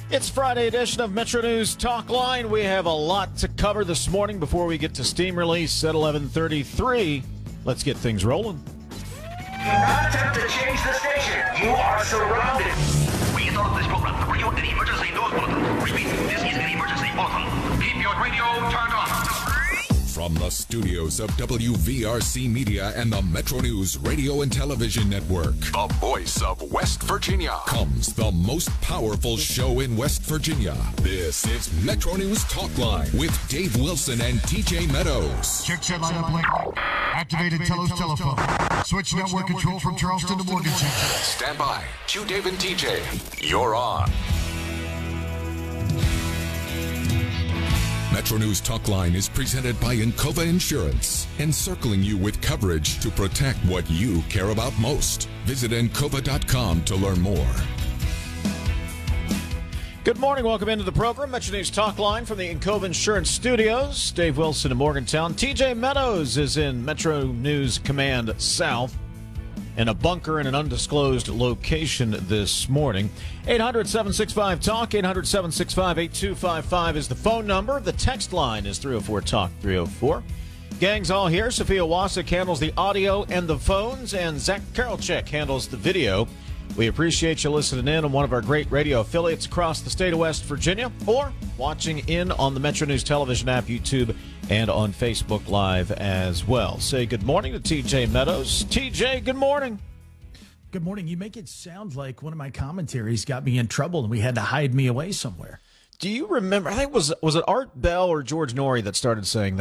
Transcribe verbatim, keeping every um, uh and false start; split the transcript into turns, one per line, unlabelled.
It's Friday edition of Metro News Talk Line. We have a lot to cover this morning before we get to steam release at eleven thirty-three. Let's get things rolling.
Do not attempt to change the station. You are surrounded.
We interrupt this program to bring you an emergency news bulletin. Repeat, this is an emergency bulletin. Keep your radio turned on.
From the studios of W V R C Media and the Metro News Radio and Television Network, the voice of West Virginia, comes the most powerful show in West Virginia. This is Metro News Talk Line with Dave Wilson and T J Meadows.
Check set line up link. Activated Telos telephone. Switch network control from Charleston to Morgantown.
Stand by. Q Dave and T J. You're on. Metro News Talk Line is presented by Encova Insurance, encircling you with coverage to protect what you care about most. Visit encova dot com to learn more.
Good morning. Welcome into the program. Metro News Talk Line from the Encova Insurance Studios. Dave Wilson in Morgantown. T J Meadows is in Metro News Command South in a bunker in an undisclosed location this morning. eight hundred, seven six five, talk. eight hundred, seven six five, eight two five five is the phone number. The text line is three oh four talk three oh four. Gang's all here. Sophia Wasik handles the audio and the phones, and Zach Karolchek handles the video. We appreciate you listening in on one of our great radio affiliates across the state of West Virginia, or watching in on the Metro News Television app, YouTube, and on Facebook Live as well. Say good morning to T J Meadows. T J, good morning.
Good morning. You make it sound like one of my commentaries got me in trouble and we had to hide me away somewhere.
Do you remember, I think, was was it Art Bell or George Norrie that started saying that?